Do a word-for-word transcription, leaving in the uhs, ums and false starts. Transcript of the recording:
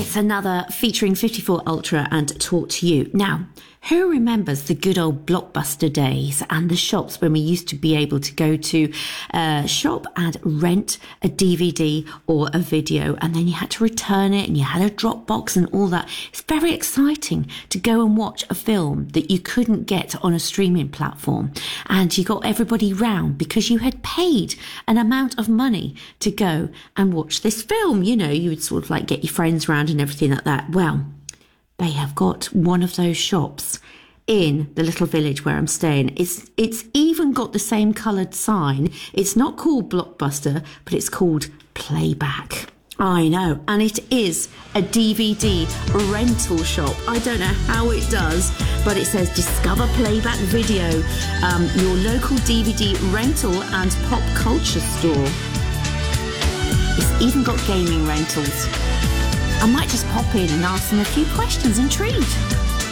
It's another featuring fifty-four Ultra and Talk to You. Now, who remembers the good old Blockbuster days and the shops when we used to be able to go to a shop and rent a D V D or a video, and then you had to return it and you had a Dropbox and all that? It's very exciting to go and watch a film that you couldn't get on a streaming platform, and you got everybody round because you had paid an amount of money to go and watch this film. You know, you would sort of like get your friends round and everything like that. Well, they have got one of those shops in the little village where I'm staying. It's it's even got the same coloured sign. It's not called Blockbuster, but it's called Playback. I know, and it is a D V D rental shop. I don't know how it does, but it says Discover Playback Video, um, your local D V D rental and pop culture store. It's even got gaming rentals. I might just pop in and ask them a few questions. Intrigued.